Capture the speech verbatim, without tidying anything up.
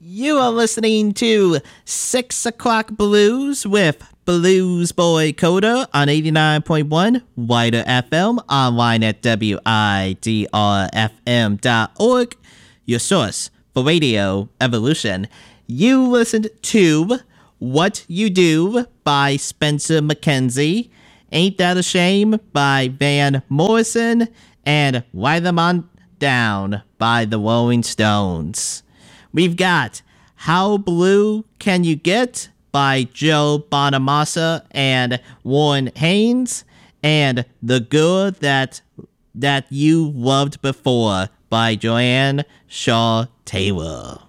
You are listening to six o'clock Blues with Blues Boy Coda on eighty-nine point one Wider F M, online at W I D R F M dot org, your source for radio evolution. You listened to What You Do by Spencer McKenzie, Ain't That a Shame by Van Morrison, and Write Them On Down by the Rolling Stones. We've got How Blue Can You Get by Joe Bonamassa and Warren Haynes, and The Girl That That You Loved Before by Joanne Shaw Taylor.